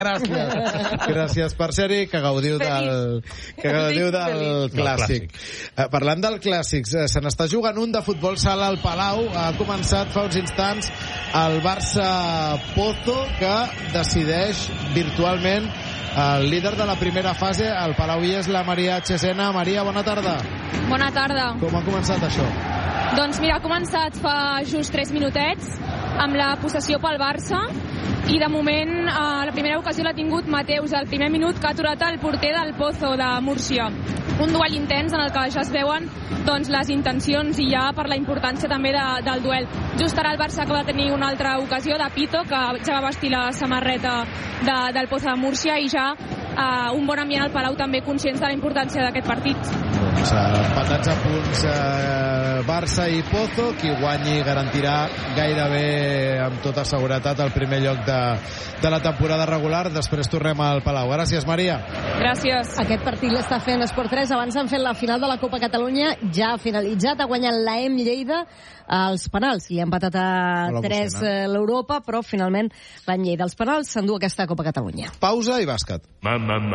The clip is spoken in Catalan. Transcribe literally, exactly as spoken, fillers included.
Gràcies. Gràcies per ser-hi, que gaudiu del, que gaudiu del clàssic. Uh, parlant del clàssic, uh, se n'està jugant un de futbol sala al Palau. Ha començat fa uns instants el Barça Pozo, que decideix virtualment el líder de la primera fase. Al Palau hi és la Maria Chesena. Maria, bona tarda. Bona tarda. Com ha començat això? Doncs mira, ha començat fa just tres minutets amb la possessió pel Barça i de moment eh, la primera ocasió l'ha tingut Mateus al primer minut, que ha aturat el porter del Pozo de Múrcia. Un duel intens en el que ja es veuen doncs, les intencions i ja per la importància també de, del duel. Just ara el Barça acaba de tenir una altra ocasió de Pito, que ja va vestir la samarreta de, del Pozo de Múrcia, i ja eh, un bon ambient al Palau, també conscients de la importància d'aquest partit. Doncs eh, empatats a punts eh, Barça i Pozo. Qui guanyi garantirà gairebé amb tota seguretat el primer lloc de, de la temporada regular. Després tornem al Palau. Gràcies, Maria. Gràcies. Aquest partit l'està fent Esport tres. Abans han fet la final de la Copa Catalunya, ja ha finalitzat, ha guanyat l'A E M Lleida als penals i ha empatat a tres l'Europa, però finalment l'A E M Lleida als penals s'endú aquesta Copa Catalunya. Pausa i bàsquet.